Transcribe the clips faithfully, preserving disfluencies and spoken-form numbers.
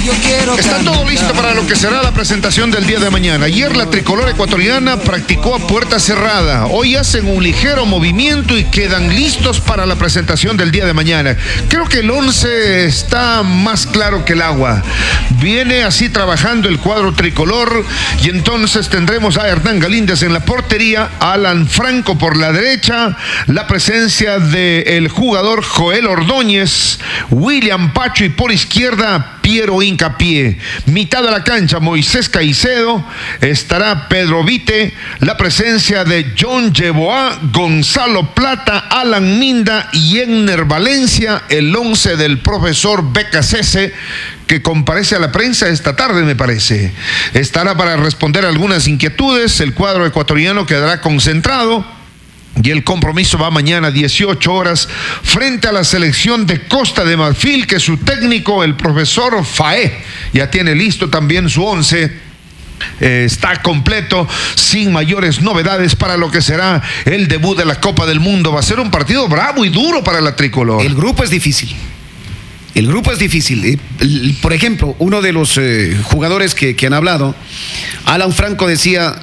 Está todo listo para lo que será la presentación del día de mañana. Ayer la tricolor ecuatoriana practicó a puerta cerrada. Hoy hacen un ligero movimiento y quedan listos para la presentación del día de mañana. Creo que el once está más claro que el agua. Viene así trabajando el cuadro tricolor y entonces tendremos a Hernán Galíndez en la portería, a Alan Franco por la derecha, la presencia del jugador Joel Ordóñez, William Pacho y por izquierda Piero Hincapié. Mitad de la cancha Moisés Caicedo, estará Pedro Vite, la presencia de John Yeboah, Gonzalo Plata, Alan Minda y Enner Valencia, el once del profesor Becasese, que comparece a la prensa esta tarde, me parece. Estará para responder algunas inquietudes. El cuadro ecuatoriano quedará concentrado y el compromiso va mañana a dieciocho horas frente a la selección de Costa de Marfil, que su técnico, el profesor Faé, ya tiene listo también su once. Eh, está completo, sin mayores novedades para lo que será el debut de la Copa del Mundo. Va a ser un partido bravo y duro para la tricolor. El grupo es difícil. El grupo es difícil. Por ejemplo, uno de los eh, jugadores que, que han hablado, Alan Franco, decía,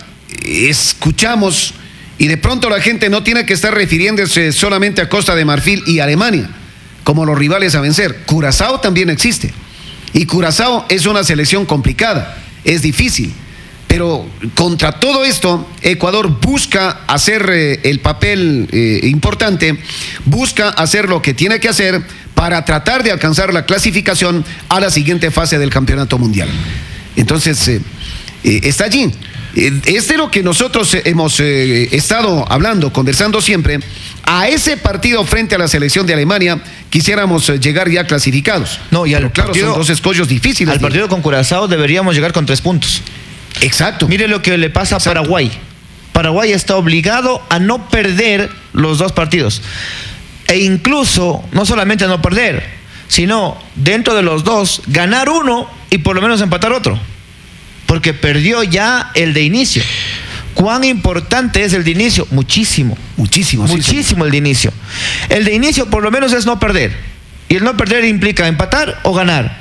escuchamos, y de pronto la gente no tiene que estar refiriéndose solamente a Costa de Marfil y Alemania como los rivales a vencer. Curazao también existe. Y Curazao es una selección complicada, es difícil. Pero contra todo esto, Ecuador busca hacer eh, el papel eh, importante, busca hacer lo que tiene que hacer para tratar de alcanzar la clasificación a la siguiente fase del campeonato mundial. Entonces, eh, eh, está allí. Eh, es de lo que nosotros eh, hemos eh, estado hablando, conversando siempre. A ese partido frente a la selección de Alemania quisiéramos eh, llegar ya clasificados. No, y al Pero claro, partido, son dos escollos difíciles. Al partido con Curazao deberíamos llegar con tres puntos. Exacto. Mire lo que le pasa Exacto. a Paraguay. Paraguay está obligado a no perder los dos partidos. E incluso, no solamente a no perder, sino dentro de los dos, ganar uno y por lo menos empatar otro. Porque perdió ya el de inicio. ¿Cuán importante es el de inicio? Muchísimo. Muchísimo. Muchísimo sí, sí. El de inicio. El de inicio por lo menos es no perder. Y el no perder implica empatar o ganar.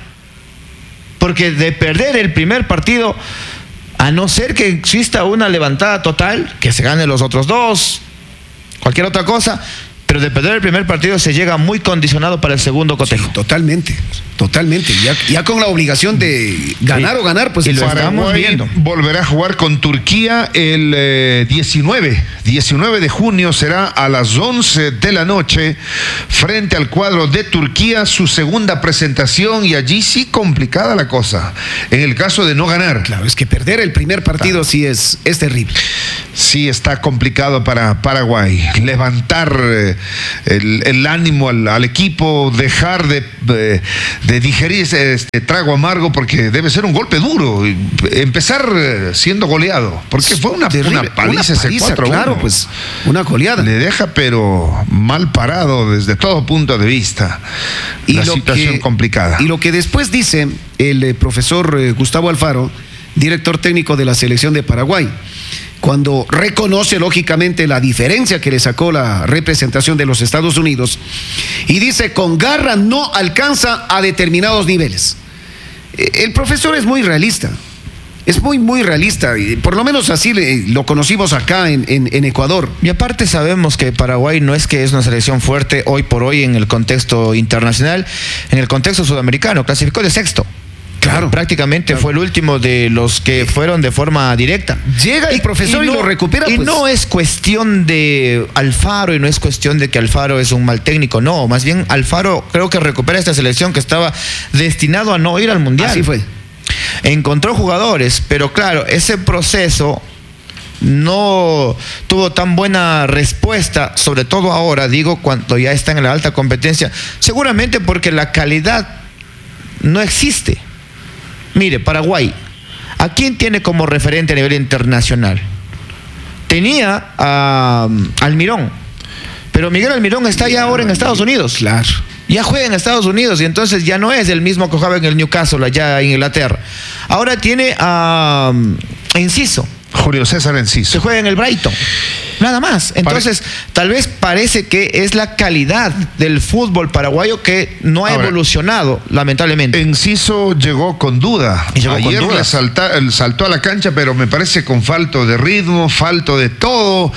Porque de perder el primer partido, a no ser que exista una levantada total, que se gane los otros dos, cualquier otra cosa, pero de perder el primer partido se llega muy condicionado para el segundo cotejo. Sí, totalmente, totalmente. Ya, ya con la obligación de ganar sí. o ganar, pues y lo estamos viendo. Volverá a jugar con Turquía el eh, diecinueve de junio, será a las once de la noche frente al cuadro de Turquía, su segunda presentación, y allí sí complicada la cosa, en el caso de no ganar. Claro, es que perder el primer partido claro. sí es, es terrible. Sí, está complicado para Paraguay. Levantar eh, el, el ánimo al, al equipo, dejar de, de, de digerir este trago amargo, porque debe ser un golpe duro. Empezar siendo goleado, porque fue una, una paliza ese cuatro a uno. Claro, pues una goleada. Le deja pero mal parado desde todo punto de vista. Y la situación que, complicada. Y lo que después dice el eh, profesor eh, Gustavo Alfaro, director técnico de la selección de Paraguay, cuando reconoce lógicamente la diferencia que le sacó la representación de los Estados Unidos, y dice, con garra no alcanza a determinados niveles. El profesor es muy realista, es muy muy realista, y por lo menos así lo conocimos acá en, en, en Ecuador. Y aparte sabemos que Paraguay no es que es una selección fuerte hoy por hoy en el contexto internacional, en el contexto sudamericano, clasificó de sexto. Claro, prácticamente claro. fue el último de los que fueron de forma directa. Llega el y, profesor y, no, y lo recupera. Y pues. no es cuestión de Alfaro, y no es cuestión de que Alfaro es un mal técnico, no, más bien Alfaro creo que recupera esta selección que estaba destinado a no ir al Mundial. Así fue. Encontró jugadores, pero claro, ese proceso no tuvo tan buena respuesta, sobre todo ahora, digo, cuando ya están en la alta competencia, seguramente porque la calidad no existe. Mire, Paraguay, ¿a quién tiene como referente a nivel internacional? Tenía a Almirón, pero Miguel Almirón está ya ahora en Estados Unidos. Claro. Ya juega en Estados Unidos y entonces ya no es el mismo que jugaba en el Newcastle allá en Inglaterra. Ahora tiene a Enciso. Julio César Enciso. Que juega en el Brighton. Nada más. Entonces, Pare... tal vez parece que es la calidad del fútbol paraguayo que no ha Ahora, evolucionado, lamentablemente. Enciso llegó con duda. Llegó Ayer con duda. le salta, saltó a la cancha, pero me parece con falto de ritmo, falto de todo,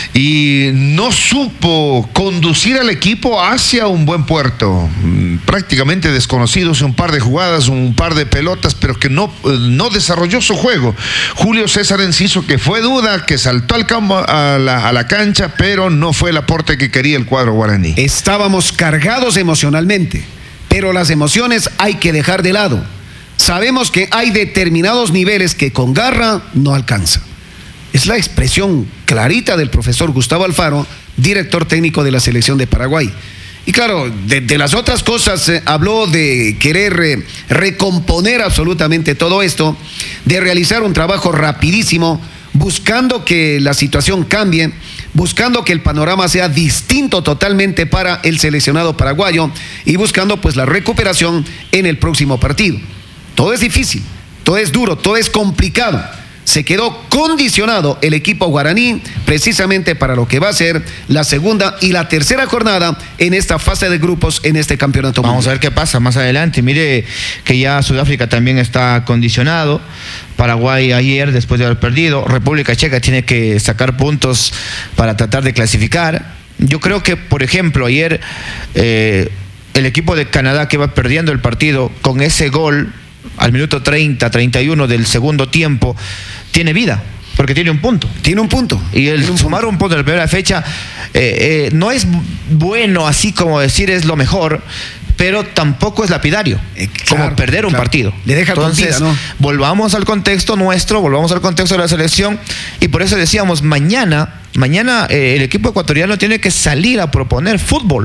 y no supo conducir al equipo hacia un buen puerto. Prácticamente desconocidos, un par de jugadas, un par de pelotas, pero que no, no desarrolló su juego. Julio César Enciso, que fue duda, que saltó al campo, a la, a la cancha, pero no fue el aporte que quería el cuadro guaraní. Estábamos cargados emocionalmente, pero las emociones hay que dejar de lado. Sabemos que hay determinados niveles que con garra no alcanza. Es la expresión clarita del profesor Gustavo Alfaro, director técnico de la selección de Paraguay. Y claro, de, de las otras cosas, eh, habló de querer eh, recomponer absolutamente todo esto, de realizar un trabajo rapidísimo, buscando que la situación cambie, buscando que el panorama sea distinto totalmente para el seleccionado paraguayo y buscando pues la recuperación en el próximo partido. Todo es difícil, todo es duro, todo es complicado. Se quedó condicionado el equipo guaraní precisamente para lo que va a ser la segunda y la tercera jornada en esta fase de grupos en este campeonato mundial. Vamos a ver qué pasa más adelante. Mire que ya Sudáfrica también está condicionado. Paraguay ayer, después de haber perdido. República Checa tiene que sacar puntos para tratar de clasificar. Yo creo que, por ejemplo, ayer eh, el equipo de Canadá, que va perdiendo el partido con ese gol al minuto treinta, treinta y uno del segundo tiempo, tiene vida, porque tiene un punto. Tiene un punto. Y el un sumar punto. un punto en la primera fecha eh, eh, no es bueno, así como decir es lo mejor, pero tampoco es lapidario, eh, claro, como perder un claro. partido. Le deja Entonces, con vida, ¿no? Volvamos al contexto nuestro, volvamos al contexto de la selección, y por eso decíamos, mañana, mañana eh, el equipo ecuatoriano tiene que salir a proponer fútbol.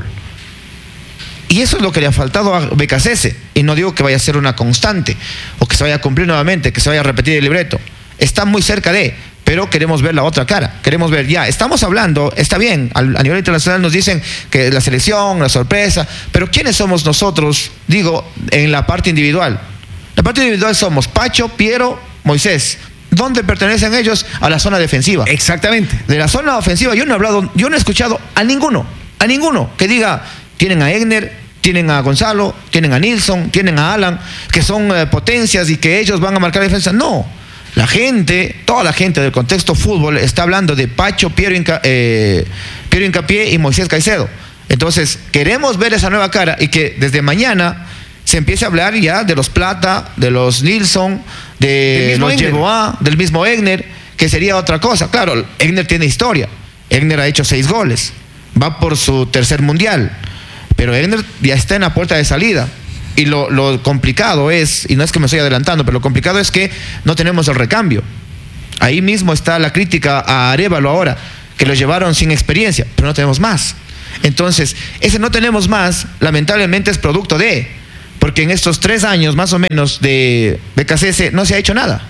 Y eso es lo que le ha faltado a B K C S. Y no digo que vaya a ser una constante o que se vaya a cumplir nuevamente, que se vaya a repetir el libreto. Está muy cerca de, pero queremos ver la otra cara. Queremos ver, ya, estamos hablando, está bien, a nivel internacional nos dicen que la selección, la sorpresa, pero ¿quiénes somos nosotros, digo, en la parte individual? La parte individual somos Pacho, Piero, Moisés. ¿Dónde pertenecen ellos? A la zona defensiva. Exactamente. De la zona ofensiva yo no he hablado, yo no he escuchado a ninguno, a ninguno que diga... Tienen a Egner, tienen a Gonzalo, tienen a Nilsson, tienen a Alan, que son eh, potencias y que ellos van a marcar la defensa. No, la gente, toda la gente del contexto fútbol está hablando de Pacho, Piero, Inca, eh, Piero Hincapié y Moisés Caicedo. Entonces, queremos ver esa nueva cara y que desde mañana se empiece a hablar ya de los Plata, de los Nilsson, de los Yeboah, del mismo Egner, que sería otra cosa. Claro, Egner tiene historia. Egner ha hecho seis goles. Va por su tercer mundial. Pero Egner ya está en la puerta de salida. Y lo, lo complicado es, y no es que me estoy adelantando, pero lo complicado es que no tenemos el recambio. Ahí mismo está la crítica a Arévalo ahora, que lo llevaron sin experiencia, pero no tenemos más. Entonces, ese no tenemos más, lamentablemente es producto de, porque en estos tres años más o menos de B K C S no se ha hecho nada.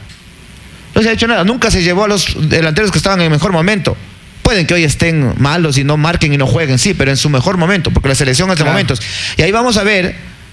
No se ha hecho nada, nunca se llevó a los delanteros que estaban en el mejor momento. Pueden que hoy estén malos y no marquen y no jueguen, sí, pero en su mejor momento, porque la selección es de claro. momentos. Y ahí vamos a ver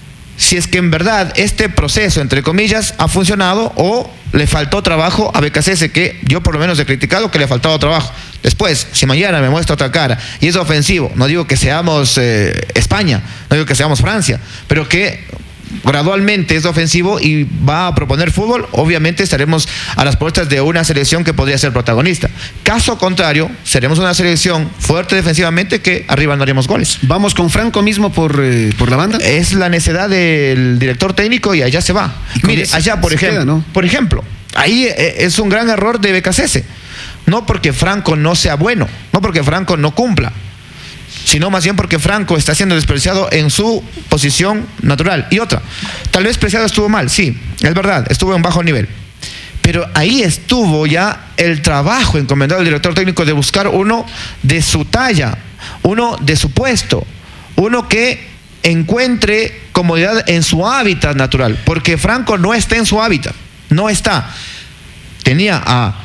si es que en verdad este proceso, entre comillas, ha funcionado o le faltó trabajo a B K C S, que yo por lo menos he criticado que le ha faltado trabajo. Después, si mañana me muestra otra cara y es ofensivo, no digo que seamos eh, España, no digo que seamos Francia, pero que gradualmente es ofensivo y va a proponer fútbol, obviamente estaremos a las puertas de una selección que podría ser protagonista. Caso contrario, seremos una selección fuerte defensivamente que arriba no haremos goles. ¿Vamos con Franco mismo por, eh, por la banda? Es la necedad del director técnico y allá se va. Mire, allá por ejemplo, queda, ¿no? por ejemplo, ahí es un gran error de B K C S. No porque Franco no sea bueno, no porque Franco no cumpla, sino más bien porque Franco está siendo despreciado en su posición natural. Y otra, tal vez Preciado estuvo mal, sí, es verdad, estuvo en bajo nivel. Pero ahí estuvo ya el trabajo encomendado al director técnico de buscar uno de su talla, uno de su puesto, uno que encuentre comodidad en su hábitat natural, porque Franco no está en su hábitat, no está. Tenía a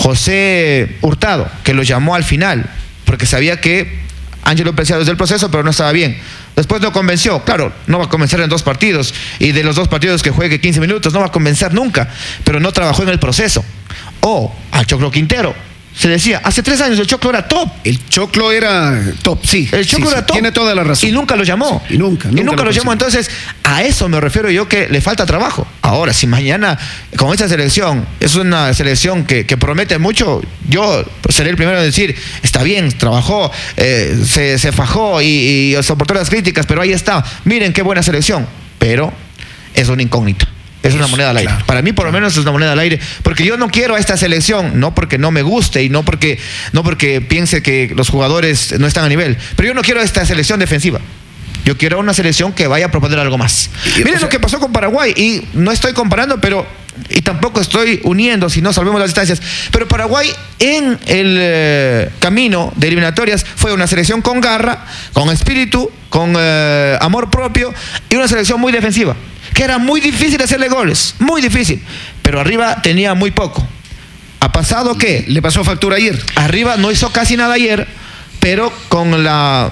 José Hurtado, que lo llamó al final, porque sabía que Ángelo Preciado desde el proceso, pero no estaba bien. Después lo convenció. Claro, no va a convencer en dos partidos. Y de los dos partidos que juegue quince minutos, no va a convencer nunca. Pero no trabajó en el proceso. O a Choclo Quintero. se decía, hace tres años el Choclo era top. El Choclo era top, sí. El Choclo sí, era sí, top. Tiene toda la razón. Y nunca lo llamó. Sí, y nunca, nunca y nunca lo lo llamó. consiguió. Entonces, a eso me refiero yo, que le falta trabajo. Ahora, si mañana, con esta selección, es una selección que, que promete mucho, yo seré el primero en decir, está bien, trabajó, eh, se, se fajó y, y soportó las críticas, pero ahí está. Miren qué buena selección. Pero es una incógnita. Es una moneda al aire. Claro. Para mí, por lo menos, es una moneda al aire. Porque yo no quiero a esta selección, no porque no me guste y no porque, no porque piense que los jugadores no están a nivel. Pero yo no quiero a esta selección defensiva. Yo quiero una selección que vaya a proponer algo más. Y, Miren o sea, lo que pasó con Paraguay. Y no estoy comparando, pero. Y tampoco estoy uniendo, si no salvemos las distancias. Pero Paraguay, en el eh, camino de eliminatorias, fue una selección con garra, con espíritu, con eh, amor propio y una selección muy defensiva. Que era muy difícil hacerle goles, muy difícil, pero arriba tenía muy poco. ¿Ha pasado qué? Le pasó factura ayer. Arriba no hizo casi nada ayer, pero con la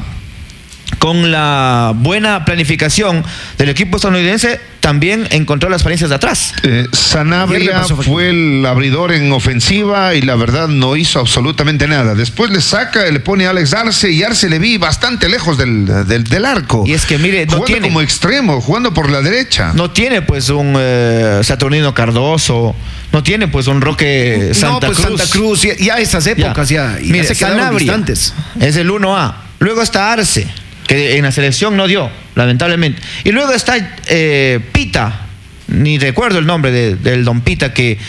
con la buena planificación del equipo estadounidense también encontró las falencias de atrás. Eh, Sanabria fue el abridor en ofensiva y la verdad no hizo absolutamente nada. Después le saca, le pone a Alex Arce y Arce le vi bastante lejos del, del, del arco. Y es que mire, no jugando tiene, como extremo, jugando por la derecha. No tiene pues un eh, Saturnino Cardoso, no tiene pues un Roque Santa no, pues Cruz. Santa Cruz, ya, ya esas épocas ya, ya, y Mire, ya se quedaron Sanabria distantes. es el uno A. Luego está Arce, que en la selección no dio, lamentablemente. Y luego está eh, Pita, ni recuerdo el nombre de, del don Pita, que,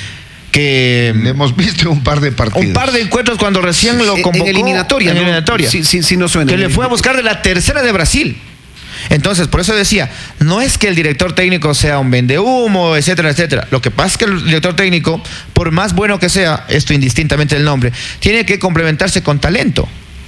que Le hemos visto un par de partidos. un par de encuentros cuando recién lo En- convocó. En eliminatoria. En ¿no? eliminatoria. Sí, sí, sí, no suena. Que le fue a buscar de la tercera de Brasil. Entonces, por eso decía, no es que el director técnico sea un vendehumo, etcétera, etcétera. Lo que pasa es que el director técnico, por más bueno que sea, esto indistintamente el nombre, tiene que complementarse con talento.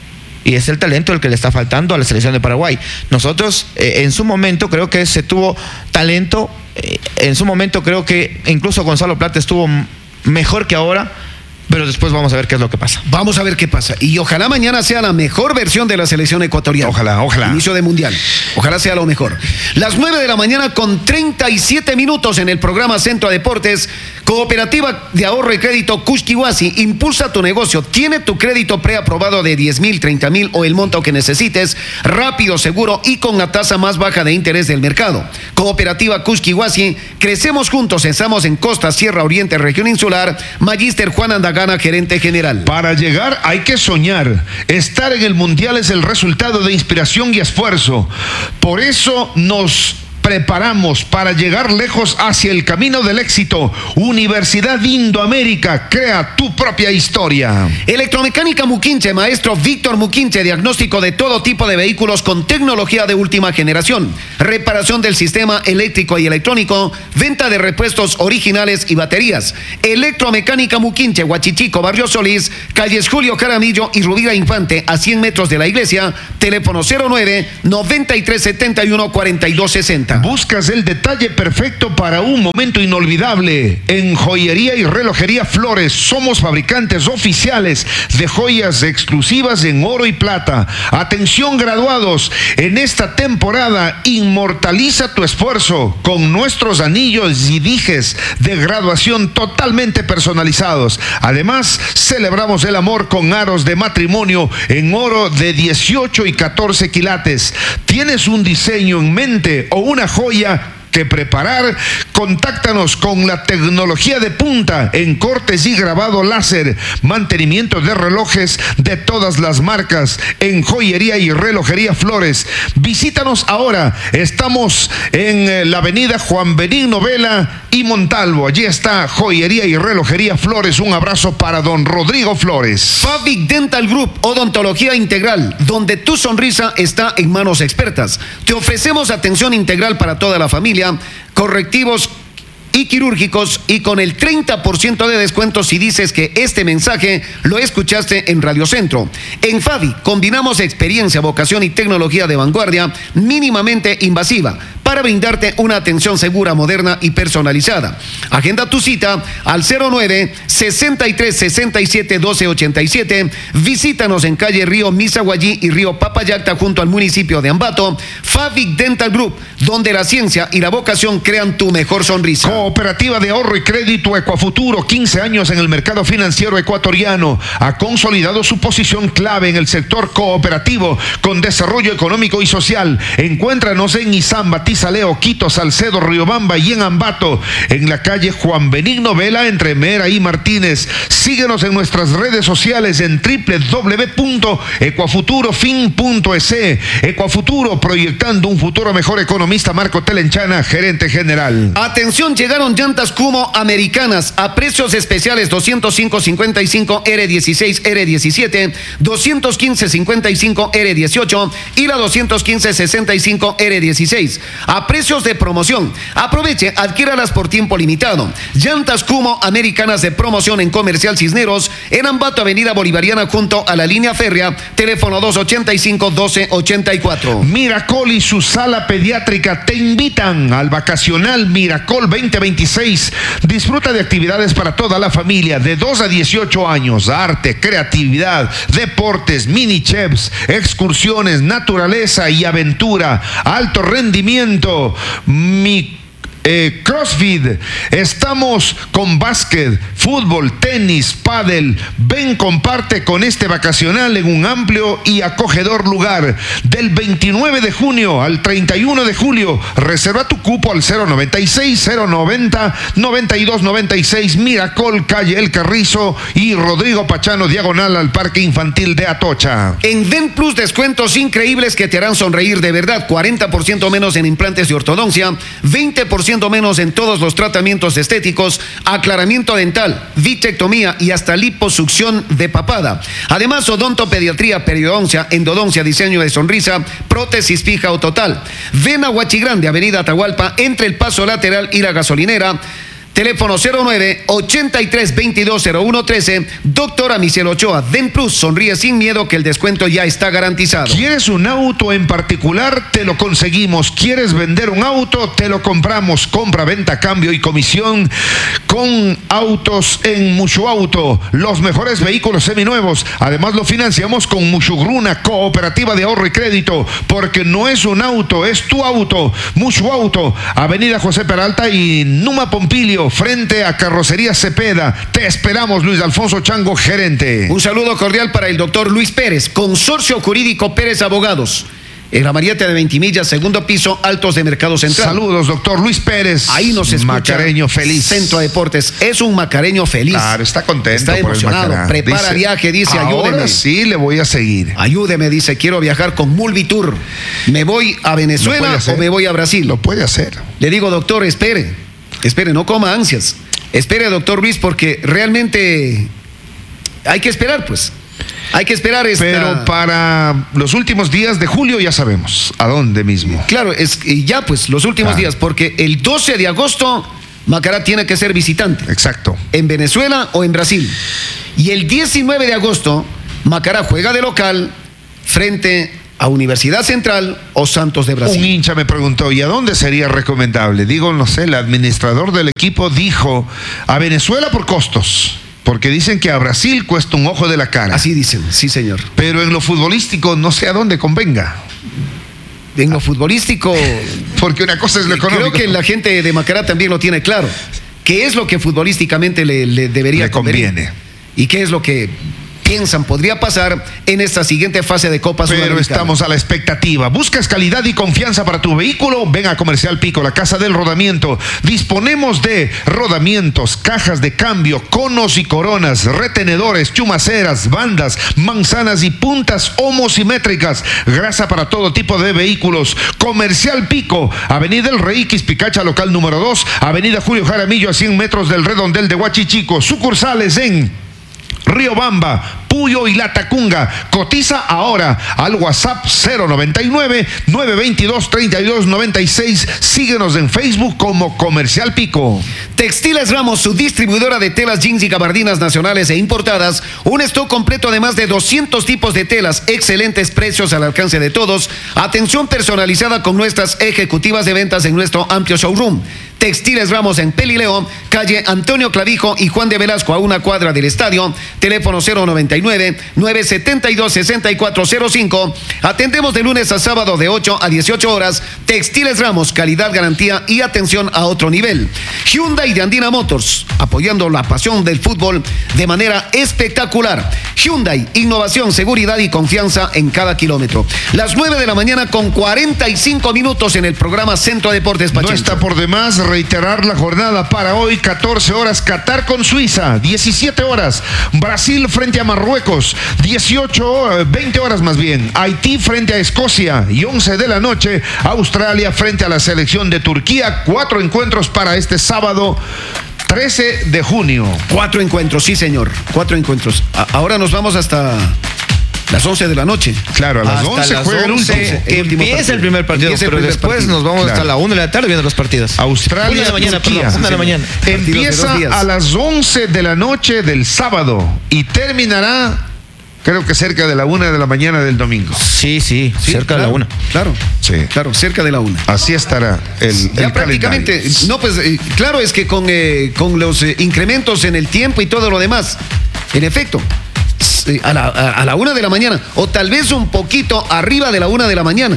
Y es el talento el que le está faltando a la selección de Paraguay. Nosotros, eh, en su momento, creo que se tuvo talento. Eh, en su momento, creo que incluso Gonzalo Plata estuvo m- mejor que ahora. Pero después vamos a ver qué es lo que pasa. Vamos a ver qué pasa. Y ojalá mañana sea la mejor versión de la selección ecuatoriana. Ojalá, ojalá. Inicio de mundial. Ojalá sea lo mejor. Las nueve de la mañana con treinta y siete minutos en el programa Centro de Deportes. Cooperativa de Ahorro y Crédito Kushkiwasi. Impulsa tu negocio. Tiene tu crédito preaprobado de diez mil, treinta mil o el monto que necesites. Rápido, seguro y con la tasa más baja de interés del mercado. Cooperativa Kushkiwasi. Crecemos juntos. Estamos en Costa, Sierra Oriente, Región Insular. Magíster Juan Andagana, gerente general. Para llegar hay que soñar. Estar en el Mundial es el resultado de inspiración y esfuerzo. Por eso nos preparamos para llegar lejos hacia el camino del éxito. Universidad Indoamérica, crea tu propia historia. Electromecánica Muquinche, maestro Víctor Muquinche, diagnóstico de todo tipo de vehículos con tecnología de última generación, reparación del sistema eléctrico y electrónico, venta de repuestos originales y baterías. Electromecánica Muquinche, Huachichico, Barrio Solís, calles Julio Jaramillo y Rubira Infante, a cien metros de la iglesia, teléfono cero nueve, noventa y tres setenta y uno, cuarenta y dos sesenta. Buscas el detalle perfecto para un momento inolvidable. En Joyería y Relojería Flores somos fabricantes oficiales de joyas exclusivas en oro y plata. Atención graduados, en esta temporada inmortaliza tu esfuerzo con nuestros anillos y dijes de graduación totalmente personalizados. Además, celebramos el amor con aros de matrimonio en oro de dieciocho y catorce quilates. ¿Tienes un diseño en mente o una joya que preparar? Contáctanos con la tecnología de punta en cortes y grabado láser, mantenimiento de relojes de todas las marcas en Joyería y Relojería Flores. Visítanos ahora. Estamos en la avenida Juan Benigno Vela y Montalvo. Allí está Joyería y Relojería Flores. Un abrazo para don Rodrigo Flores. Fabic Dental Group, odontología integral, donde tu sonrisa está en manos expertas. Te ofrecemos atención integral para toda la familia, correctivos y quirúrgicos y con el treinta por ciento de descuento si dices que este mensaje lo escuchaste en Radio Centro. En Fabi combinamos experiencia, vocación y tecnología de vanguardia mínimamente invasiva para brindarte una atención segura, moderna y personalizada. Agenda tu cita al cero nueve, sesenta y tres, sesenta y siete, doce ochenta y siete. Visítanos en calle Río Misaguallí y Río Papayacta junto al municipio de Ambato. Fabic Dental Group, donde la ciencia y la vocación crean tu mejor sonrisa. Cooperativa de Ahorro y Crédito Ecuafuturo, quince años en el mercado financiero ecuatoriano, ha consolidado su posición clave en el sector cooperativo con desarrollo económico y social. Encuéntranos en Izamba, Tizaleo, Quito, Salcedo, Riobamba y en Ambato, en la calle Juan Benigno Vela, entre Mera y Martínez. Síguenos en nuestras redes sociales en doble u doble u doble u punto ecuafuturo.fin punto es. Ecuafuturo, proyectando un futuro mejor. Economista Marco Telenchana, gerente general. Atención, llegaron llantas Kumo americanas a precios especiales: doscientos cinco cincuenta y cinco R dieciséis R diecisiete, doscientos quince cincuenta y cinco R dieciocho y la doscientos quince sesenta y cinco R dieciséis a precios de promoción. Aproveche, adquiéralas por tiempo limitado. Llantas Kumo americanas de promoción en Comercial Cisneros, en Ambato, Avenida Bolivariana, junto a la línea férrea, teléfono dos ochenta y cinco doce ochenta y cuatro. Miracol y su sala pediátrica te invitan al vacacional Miracol veinte veintiséis. Disfruta de actividades para toda la familia de dos a dieciocho años, arte, creatividad, deportes, mini chefs, excursiones, naturaleza y aventura, alto rendimiento, mi Eh, CrossFit. Estamos con básquet, fútbol, tenis, pádel. Ven, comparte con este vacacional en un amplio y acogedor lugar. Del veintinueve de junio al treinta y uno de julio. Reserva tu cupo al cero noventa y seis, cero noventa, noventa y dos noventa y seis. Miracol, calle El Carrizo y Rodrigo Pachano, diagonal al Parque Infantil de Atocha. En Den Plus, descuentos increíbles que te harán sonreír de verdad. cuarenta por ciento menos en implantes de ortodoncia, veinte por ciento menos en todos los tratamientos estéticos, aclaramiento dental, vitrectomía y hasta liposucción de papada. Además, odontopediatría, periodoncia, endodoncia, diseño de sonrisa, prótesis fija o total. Ven a Huachigrande, Avenida Atahualpa, entre el paso lateral y la gasolinera. Teléfono cero nueve, ochenta y tres, veintidós, cero uno trece. Doctora Michelle Ochoa. Den Plus, sonríe sin miedo que el descuento ya está garantizado. ¿Quieres un auto en particular? Te lo conseguimos. ¿Quieres vender un auto? Te lo compramos. Compra, venta, cambio y comisión con autos en Mushu Auto. Los mejores vehículos seminuevos. Además lo financiamos con Mushugruna, Cooperativa de Ahorro y Crédito, porque no es un auto, es tu auto. Mushu Auto, Avenida José Peralta y Numa Pompilio, frente a Carrocería Cepeda. Te esperamos, Luis Alfonso Chango, gerente. Un saludo cordial para el doctor Luis Pérez, Consorcio Jurídico Pérez Abogados. En la Marieta de Ventimilla, segundo piso, Altos de Mercado Central. Saludos, doctor Luis Pérez. Ahí nos escucha. Macareño feliz. Centro Deportes. Es un macareño feliz. Claro, está contento. Está emocionado. Prepara dice, viaje, dice, ahora ayúdeme. Sí, le voy a seguir. Ayúdeme, dice, quiero viajar con Mulvitur. ¿Me voy a Venezuela o me voy a Brasil? Lo puede hacer. Le digo, doctor, espere. Espere, no coma ansias. Espere, doctor Luis, porque realmente hay que esperar, pues. Hay que esperar esta... Pero para los últimos días de julio ya sabemos a dónde mismo. Claro, es ya pues los últimos Claro. días, porque el doce de agosto Macará tiene que ser visitante. Exacto. En Venezuela o en Brasil. Y el diecinueve de agosto Macará juega de local frente a Universidad Central o Santos de Brasil. Un hincha me preguntó, ¿y a dónde sería recomendable? Digo, no sé, el administrador del equipo dijo, a Venezuela por costos. Porque dicen que a Brasil cuesta un ojo de la cara. Así dicen, sí señor. Pero en lo futbolístico no sé a dónde convenga. En lo futbolístico, Porque una cosa es lo económico. creo que la gente de Macará también lo tiene claro. ¿Qué es lo que futbolísticamente le, le debería Le conviene. convenir? ¿Y qué es lo que piensan podría pasar en esta siguiente fase de Copa Pero Sudamericana? estamos a la expectativa. ¿Buscas calidad y confianza para tu vehículo? Ven a Comercial Pico, la casa del rodamiento. Disponemos de rodamientos, cajas de cambio, conos y coronas, retenedores, chumaceras, bandas, manzanas y puntas homosimétricas. Grasa para todo tipo de vehículos. Comercial Pico, Avenida El Rey, Quispicacha, local número dos, Avenida Julio Jaramillo, a cien metros del redondel de Huachichico. Sucursales en Riobamba, Puyo y La Tacunga. Cotiza ahora al WhatsApp cero noventa y nueve, nueve veintidós, treinta y dos noventa y seis. Síguenos en Facebook como Comercial Pico. Textiles Ramos, su distribuidora de telas, jeans y gabardinas nacionales e importadas. Un stock completo de más de doscientos tipos de telas, excelentes precios al alcance de todos. Atención personalizada con nuestras ejecutivas de ventas en nuestro amplio showroom. Textiles Ramos en Pelileo, calle Antonio Clavijo y Juan de Velasco, a una cuadra del estadio. Teléfono cero noventa y y nueve, nueve siete dos, seis cuatro cero cinco. Atendemos de lunes a sábado de ocho a dieciocho horas. Textiles Ramos, calidad, garantía y atención a otro nivel. Hyundai de Andina Motors, apoyando la pasión del fútbol de manera espectacular. Hyundai, innovación, seguridad y confianza en cada kilómetro. Las nueve de la mañana con cuarenta y cinco minutos en el programa Centro Deportes Pachencho. No está por demás reiterar la jornada para hoy, catorce horas Qatar con Suiza, diecisiete horas Brasil frente a Marruecos, dieciocho, veinte horas más bien, Haití frente a Escocia y once de la noche Australia frente a la selección de Turquía. Cuatro encuentros para este sábado trece de junio. Cuatro encuentros, sí señor, cuatro encuentros. A- ahora nos vamos hasta las once de la noche. Claro, a las Hasta once las juega el once, último. que el último empieza partido. el primer partido, Empieza el pero primer después partido. nos vamos Claro. hasta la una de la tarde viendo los partidos. Australia, Una de la mañana, Turquía. perdón, una de la mañana. Partidos de Empieza dos días. a las once de la noche del sábado y terminará, creo que cerca de la una de la mañana del domingo. Sí, sí, Sí, cerca claro, de la una. Claro, Sí. claro, cerca de la una. Así estará el, Ya el prácticamente, calendario. no, pues eh, claro, es que con, eh, con los eh, incrementos en el tiempo y todo lo demás, en efecto, s- eh, a, la, a- a la una de la mañana, o tal vez un poquito arriba de la una de la mañana.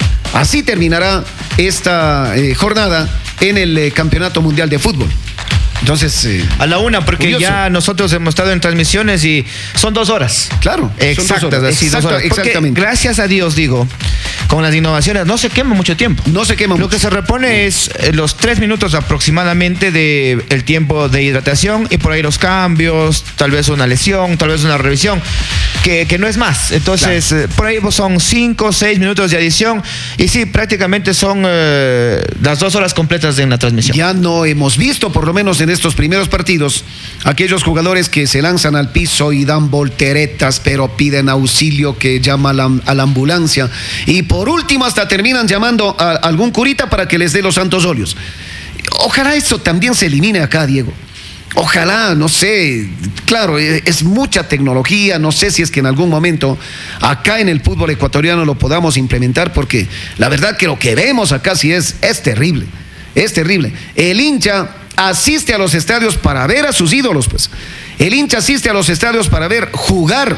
Así terminará esta eh, jornada en el eh, Campeonato Mundial de Fútbol. Entonces, eh, A la una, porque Curioso. ya nosotros hemos estado en transmisiones y son dos horas. claro, son dos Exactas, horas. así, dos Exacto, horas. Porque, exactamente. gracias a Dios, digo, con las innovaciones no se quema mucho tiempo. No se quema Lo mucho. que se repone es eh, los tres minutos aproximadamente de el tiempo de hidratación y por ahí los cambios, tal vez una lesión, tal vez una revisión, que, que no es más. Entonces, eh, por ahí son cinco, seis minutos de adición y sí, prácticamente son eh, las dos horas completas en la transmisión. Ya no hemos visto, por lo menos en estos primeros partidos, aquellos jugadores que se lanzan al piso y dan volteretas, pero piden auxilio, que llama a la, a la ambulancia. Y por último, hasta terminan llamando a algún curita para que les dé los santos óleos. Ojalá eso también se elimine acá, Diego. Ojalá, no sé, claro, eh, es mucha tecnología, no sé si es que en algún momento acá en el fútbol ecuatoriano lo podamos implementar, porque la verdad que lo que vemos acá sí es, es terrible, es terrible. El hincha asiste a los estadios para ver a sus ídolos, pues. El hincha asiste a los estadios para ver jugar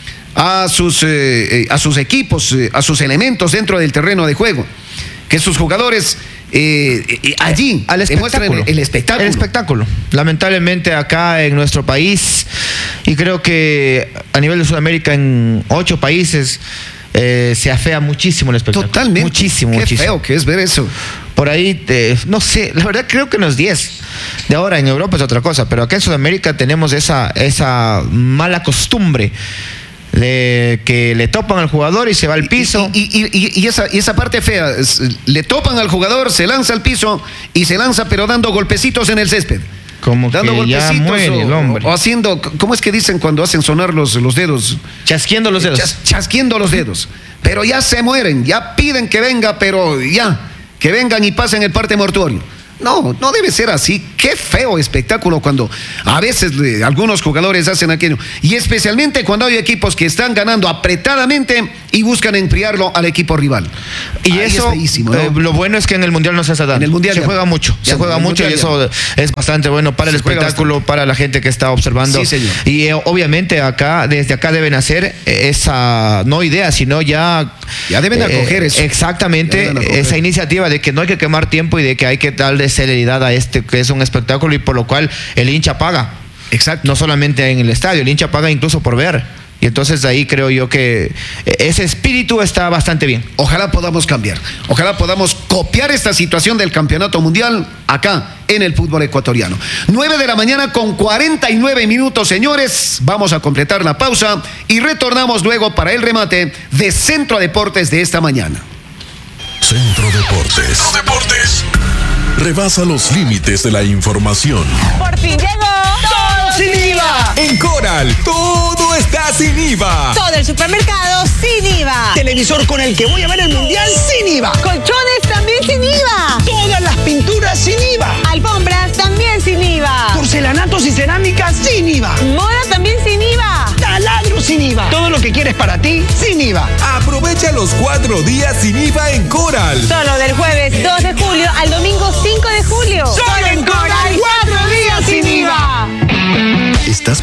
a sus, eh, eh, a sus equipos, eh, a sus elementos dentro del terreno de juego. Que sus jugadores eh, eh, allí Al demuestren espectáculo. el, el espectáculo. El espectáculo. Lamentablemente acá en nuestro país, y creo que a nivel de Sudamérica en ocho países, eh, se afea muchísimo el espectáculo. Totalmente. Muchísimo, Qué muchísimo. feo que es ver eso. Por ahí, eh, no sé, la verdad creo que no es diez. De ahora en Europa es otra cosa, pero acá en Sudamérica tenemos esa, esa mala costumbre de que le topan al jugador y se va al piso. Y, y- y- y esa, y esa parte fea, es, le topan al jugador, se lanza al piso y se lanza pero dando golpecitos en el césped. Como Dando que ya golpecitos muere o, el hombre. o haciendo, ¿cómo es que dicen cuando hacen sonar los, los dedos? Chasquiendo los dedos. Chas- chasquiendo los dedos. Pero ya se mueren, ya piden que venga, pero ya, que vengan y pasen el parte mortuorio. No, no debe ser así. Qué feo espectáculo cuando a veces eh, algunos jugadores hacen aquello. Y especialmente cuando hay equipos que están ganando apretadamente y buscan enfriarlo al equipo rival. Y Ahí eso, es feísimo, ¿no? eh, lo bueno es que en el Mundial no se hace dando. En el Mundial se ya. juega mucho, Ya, se juega en el mucho y Mundial eso es bastante bueno para el Se juega espectáculo, para la gente que está observando. Sí, señor. Y eh, obviamente acá, desde acá deben hacer esa, no idea, sino ya... Ya deben acoger eso. Exactamente, Ya deben acoger. esa iniciativa de que no hay que quemar tiempo y de que hay que darle celeridad a este, que es un espectáculo y por lo cual el hincha paga. Exacto. No solamente en el estadio, el hincha paga incluso por ver. Y entonces ahí creo yo que ese espíritu está bastante bien. Ojalá podamos cambiar. Ojalá podamos copiar esta situación del campeonato mundial acá en el fútbol ecuatoriano. nueve de la mañana con cuarenta y nueve minutos, señores. Vamos a completar la pausa y retornamos luego para el remate de Centro Deportes de esta mañana. Centro Deportes. Centro Deportes. Rebasa los límites de la información. Por fin llegó todo sin I V A. En Coral, todo está sin I V A. Todo el supermercado sin I V A. Televisor con el que voy a ver el mundial sin I V A. Colchones también sin I V A. Todas las pinturas sin I V A. Alfombras también sin I V A. Porcelanatos y cerámicas sin I V A. Moda también sin I V A. Taladros sin I V A. Todo lo que quieres para ti sin I V A. Aprovecha los cuatro días sin I V A en Coral. Solo del jueves dos de julio al domingo cinco de julio. Solo en Coral, cuatro días sin I V A. Estás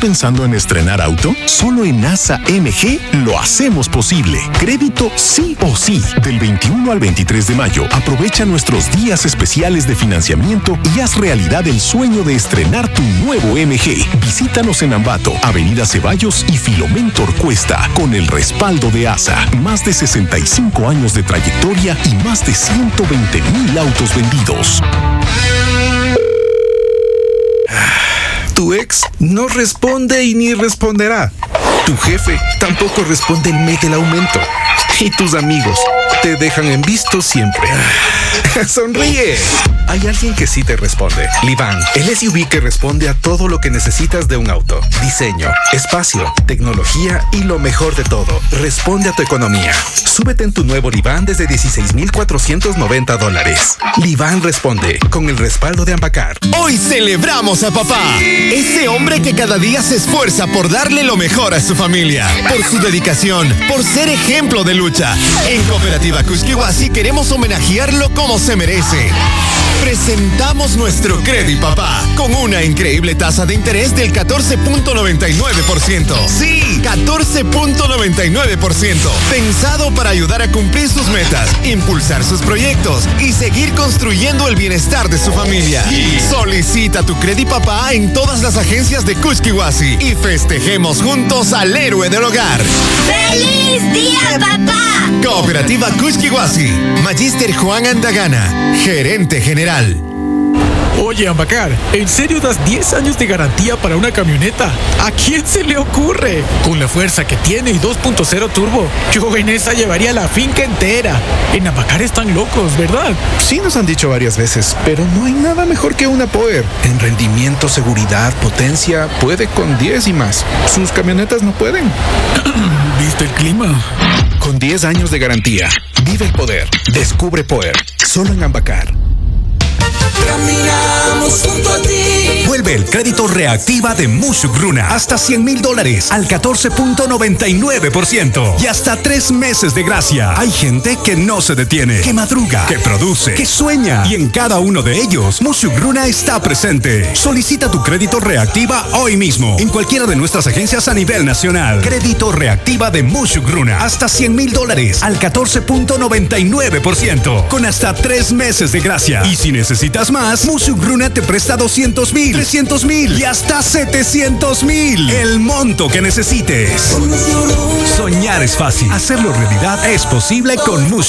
pensando en estrenar auto? Solo en A S A M G lo hacemos posible. Crédito sí o sí. Del veintiuno al veintitrés de mayo, aprovecha nuestros días especiales de financiamiento y haz realidad el sueño de estrenar tu nuevo M G. Visítanos en Ambato, Avenida Ceballos y Filomeno Orcuesta, con el respaldo de A S A. Más de sesenta y cinco años de trayectoria y más de ciento veinte mil autos vendidos. Tu ex no responde y ni responderá. Tu jefe tampoco responde el mes del aumento. Y tus amigos te dejan en visto siempre. ¡Sonríe! Hay alguien que sí te responde. Livan, el S U V que responde a todo lo que necesitas de un auto. Diseño, espacio, tecnología y lo mejor de todo, responde a tu economía. Súbete en tu nuevo Livan desde dieciséis mil cuatrocientos noventa dólares. Livan responde, con el respaldo de Ambacar. Hoy celebramos a papá, ese hombre que cada día se esfuerza por darle lo mejor a su familia, por su dedicación, por ser ejemplo de lucha. En Cooperativa Cusquihuasi queremos homenajearlo como se merece. Presentamos nuestro Credit Papá con una increíble tasa de interés del catorce punto noventa y nueve por ciento. Sí, catorce punto noventa y nueve por ciento. Pensado para ayudar a cumplir sus metas, impulsar sus proyectos y seguir construyendo el bienestar de su familia. Sí. Solicita tu Credit Papá en todas las agencias de Cusquihuasi y festejemos juntos al héroe del hogar. ¡Feliz día, papá! Cooperativa Cusquihuasi. Magíster Juan Andagana, gerente general. Oye, Ambacar, ¿en serio das diez años de garantía para una camioneta? ¿A quién se le ocurre? Con la fuerza que tiene y dos punto cero turbo, yo en esa llevaría la finca entera. En Ambacar están locos, ¿verdad? Sí nos han dicho varias veces, pero no hay nada mejor que una Power. En rendimiento, seguridad, potencia, puede con diez y más. Sus camionetas no pueden. ¿Viste el clima? Con diez años de garantía, vive el poder. Descubre Power. Solo en Ambacar. Caminamos junto a ti. Vuelve el crédito Reactiva de Mushugruna. Hasta cien mil dólares al catorce punto noventa y nueve por ciento. Y hasta tres meses de gracia. Hay gente que no se detiene, que madruga, que produce, que sueña. Y en cada uno de ellos, Mushugruna está presente. Solicita tu crédito Reactiva hoy mismo. En cualquiera de nuestras agencias a nivel nacional. Crédito Reactiva de Mushugruna. Hasta cien mil dólares al catorce punto noventa y nueve por ciento. Con hasta tres meses de gracia. Y si necesitas más, Mushugruna te presta doscientos mil, trescientos mil y hasta setecientos mil. El monto que necesites. Soñar es fácil. Hacerlo realidad es posible con Mushugruna.